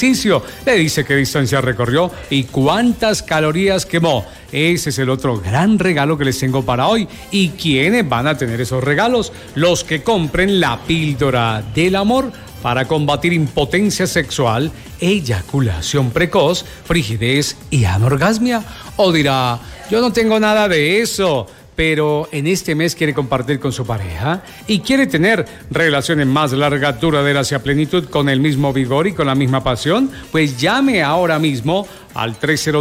ejercicio. Le dice qué distancia recorrió y cuántas calorías quemó. Ese es el otro gran regalo que les tengo para hoy. ¿Y quiénes van a tener esos regalos? Los que compren la píldora del amor para combatir impotencia sexual, eyaculación precoz, frigidez y anorgasmia. O dirá, yo no tengo nada de eso, pero en este mes quiere compartir con su pareja y quiere tener relaciones más largas, duraderas y a plenitud con el mismo vigor y con la misma pasión, pues llame ahora mismo al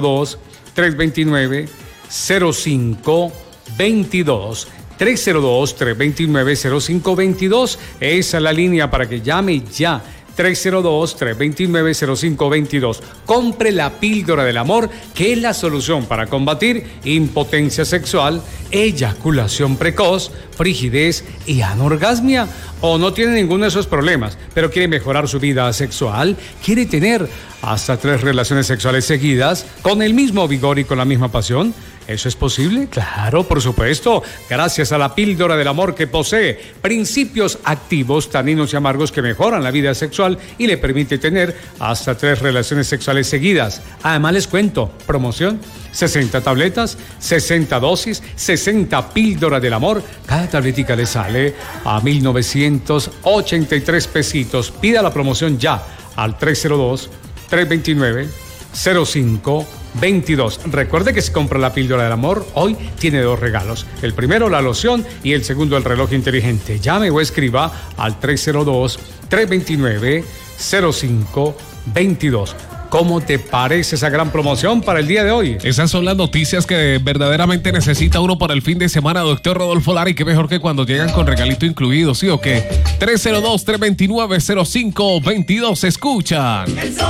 302-329-0522. 302-329-0522. Esa es la línea para que llame ya. 302-329-0522. Compre la píldora del amor, que es la solución para combatir impotencia sexual, eyaculación precoz, frigidez y anorgasmia. O no tiene ninguno de esos problemas, pero quiere mejorar su vida sexual, quiere tener hasta 3 relaciones sexuales seguidas con el mismo vigor y con la misma pasión. ¿Eso es posible? Claro, por supuesto, gracias a la píldora del amor que posee principios activos, taninos y amargos que mejoran la vida sexual y le permite tener hasta 3 relaciones sexuales seguidas. Además les cuento, promoción, 60 tabletas, 60 dosis, 60 píldoras del amor. Cada tabletica le sale a 1,983 pesitos. Pida la promoción ya al 302-329-0522. Recuerde que si compra la píldora del amor, hoy tiene 2 regalos. El primero, la loción, y el segundo, el reloj inteligente. Llame o escriba al 302-329-0522. ¿Cómo te parece esa gran promoción para el día de hoy? Esas son las noticias que verdaderamente necesita uno para el fin de semana, doctor Rodolfo Lara, y qué mejor que cuando llegan con regalito incluido, ¿sí o qué? 302-329-0522. Escuchan.